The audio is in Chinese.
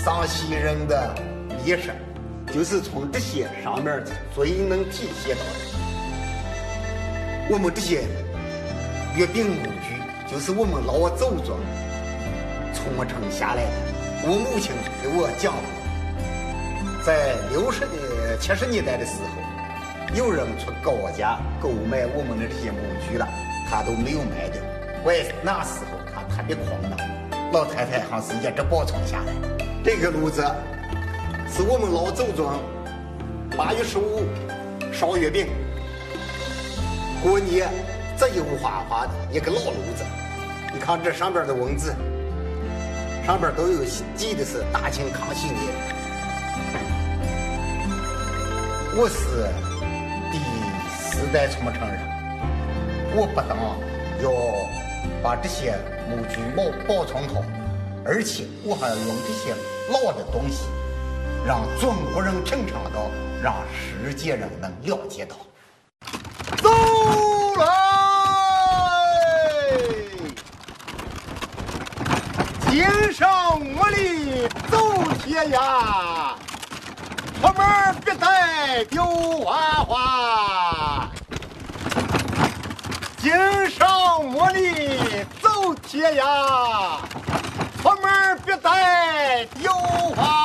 上西人的历史，就是从这些上面最能体现到的。我们这些月饼模具，就是我们老祖宗传承下来的。我母亲给我讲过，在70年代的时候，有人出高价购买我们的这些模具了，他都没有卖掉。那时候他特别狂呢，老太太还是一直保存下来。这个炉子是我们老祖宗8月15烧月饼，过年这油花花的一个老炉子。你看这上边的文字，上边都有记的是大清康熙年。我是第4代传承人，我不但要把这些模具保存好，而且我还要用这些老的东西，让中国人品尝到，让世界人能了解到。走来，天上我里走天涯，出门别带丢花花。天上我里走天涯，出门别带丢花